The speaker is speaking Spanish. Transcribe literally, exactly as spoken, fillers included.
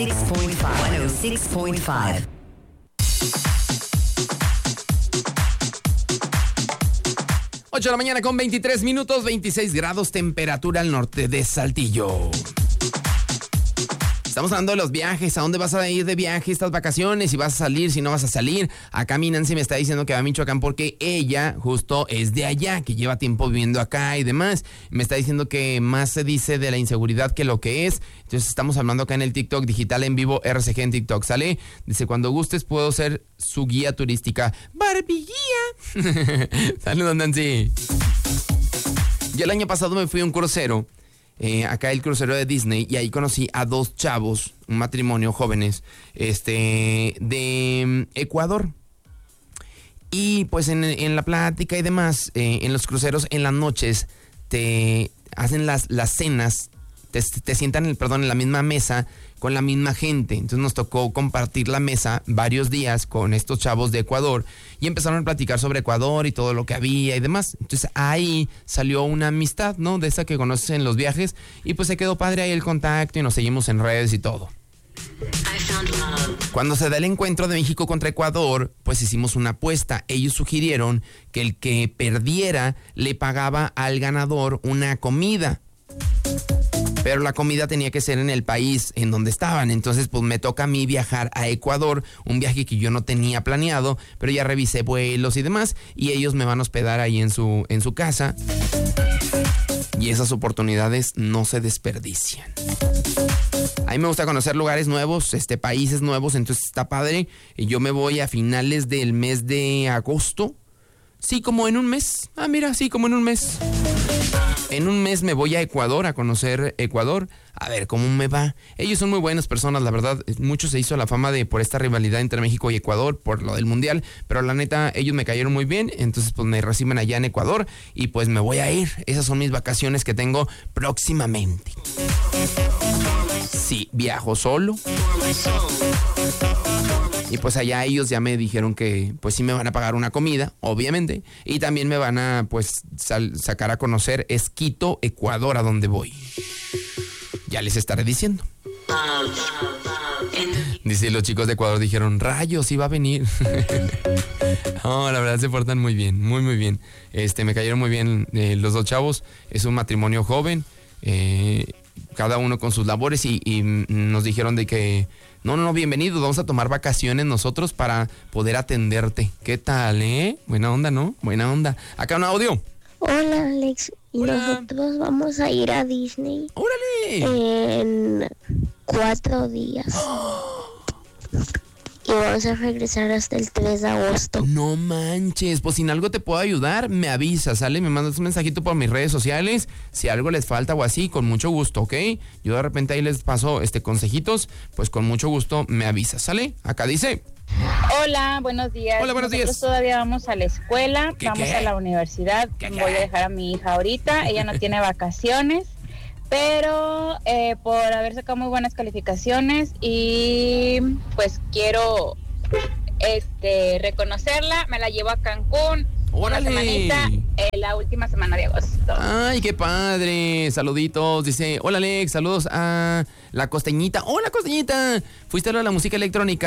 ciento seis punto cinco. ocho de la mañana con veintitrés minutos, veintiséis grados temperatura al norte de Saltillo. Estamos hablando de los viajes, ¿a dónde vas a ir de viaje estas vacaciones? Si vas a salir, si no vas a salir. Acá mi Nancy me está diciendo que va a Michoacán porque ella justo es de allá, que lleva tiempo viviendo acá y demás. Me está diciendo que más se dice de la inseguridad que lo que es. Entonces estamos hablando acá en el TikTok digital en vivo R C G en TikTok, ¿sale? Dice, cuando gustes puedo ser su guía turística. ¡Barbie guía! Saludos, Nancy. Yo el año pasado me fui a un crucero. Eh, acá el crucero de Disney, y ahí conocí a dos chavos, un matrimonio jóvenes, este, de Ecuador. Y pues en, en la plática y demás, eh, en los cruceros, en las noches, te hacen las, las cenas, te, te sientan, perdón, en la misma mesa con la misma gente. Entonces nos tocó compartir la mesa varios días con estos chavos de Ecuador y empezaron a platicar sobre Ecuador y todo lo que había y demás. Entonces ahí salió una amistad, ¿no? De esa que conoces en los viajes, y pues se quedó padre ahí el contacto y nos seguimos en redes y todo. Cuando se da el encuentro de México contra Ecuador, pues hicimos una apuesta. Ellos sugirieron que el que perdiera le pagaba al ganador una comida. Pero la comida tenía que ser en el país en donde estaban. Entonces pues me toca a mí viajar a Ecuador, un viaje que yo no tenía planeado, pero ya revisé vuelos y demás, y ellos me van a hospedar ahí en su, en su casa. Y esas oportunidades no se desperdician. A mí me gusta conocer lugares nuevos, este, países nuevos, entonces está padre. Y yo me voy a finales del mes de agosto. Sí, como en un mes. Ah, mira, sí, como en un mes. En un mes me voy a Ecuador, a conocer Ecuador, a ver cómo me va. Ellos son muy buenas personas, la verdad. Mucho se hizo la fama de por esta rivalidad entre México y Ecuador, por lo del mundial. Pero la neta, ellos me cayeron muy bien, entonces pues me reciben allá en Ecuador y pues me voy a ir. Esas son mis vacaciones que tengo próximamente. Sí, viajo solo. Y pues allá ellos ya me dijeron que pues sí me van a pagar una comida, obviamente. Y también me van a pues sal- sacar a conocer Esquito, Ecuador, a donde voy. Ya les estaré diciendo. Dice, los chicos de Ecuador dijeron, rayos, sí va a venir. No, la verdad se portan muy bien, muy muy bien. Este, me cayeron muy bien eh, los dos chavos. Es un matrimonio joven. Eh... cada uno con sus labores y, y nos dijeron de que no, no, no, bienvenidos, vamos a tomar vacaciones nosotros para poder atenderte. ¿Qué tal, eh? Buena onda, ¿no? Buena onda. Acá un audio. Hola, Alex. Y Hola. nosotros vamos a ir a Disney ¡Órale! en cuatro días. Y vamos a regresar hasta el tres de agosto. No manches, pues si en algo te puedo ayudar, me avisas, ¿sale? Me mandas un mensajito por mis redes sociales, si algo les falta o así, con mucho gusto, ¿ok? Yo de repente ahí les paso este consejitos, pues con mucho gusto me avisas, ¿sale? Acá dice. Hola, buenos días. Hola, buenos Nosotros días. todavía vamos a la escuela, ¿Qué, vamos qué? a la universidad. ¿Qué, Voy qué? a dejar a mi hija ahorita, ella no tiene vacaciones, pero eh, por haber sacado muy buenas calificaciones y pues quiero este reconocerla, me la llevo a Cancún. ¡Órale! Una semanita, eh, la última semana de agosto. Ay, qué padre. Saluditos. Dice, hola Alex, saludos a la costeñita. Hola costeñita. ¿Fuiste a lo de la música electrónica?